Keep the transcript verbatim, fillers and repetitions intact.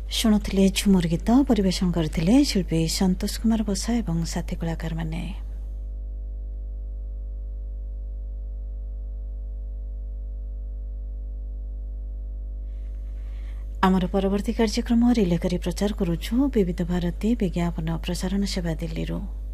शुणुले झुमर गीत परिवेशन करथिले शिल्पी संतोष कुमार बसा एवं साथी कलाकार माने। आमर परवर्ती कार्यक्रम रिले करी प्रचार करुछु विविध भारती विज्ञापन प्रसारण सेवा दिल्ली।